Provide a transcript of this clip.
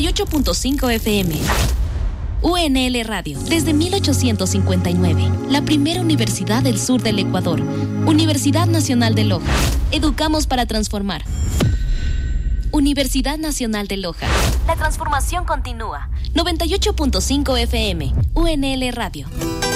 98.5 FM. UNL Radio, desde 1859, la primera universidad del sur del Ecuador. Universidad Nacional de Loja. Educamos para transformar. Universidad Nacional de Loja. La transformación continúa. 98.5 FM. UNL Radio.